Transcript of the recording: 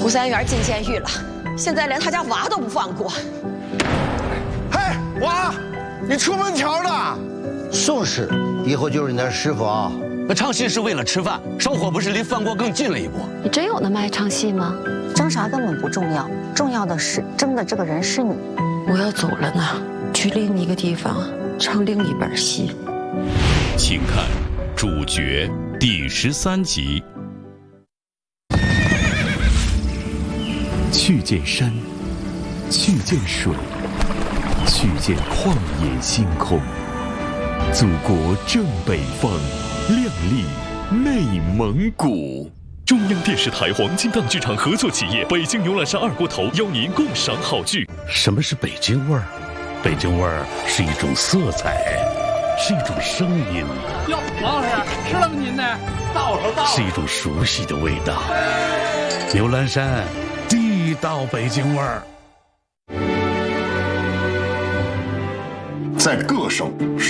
胡三元进监狱了，现在连他家娃都不放过。 嘿，娃，你出门条的？ 宋氏以后就是你的师傅啊。 那唱戏是为了吃饭，生活不是离犯过更近了一步？ 你真有那么爱唱戏吗？ 争啥根本不重要，重要的是争的这个人是你。 我要走了呢，去另一个地方唱另一本戏。 请看主角第13集。去见山，去见水，去见旷野星空。祖国正北方，亮丽内蒙古。中央电视台黄金档剧场合作企业北京牛栏山二锅头邀您共赏好剧。 什么是北京味儿？北京味儿是一种色彩，是一种声音。 哟，王老师吃了吗？您呢？到了。 是一种熟悉的味道。牛栏山，地道北京味儿。 在各省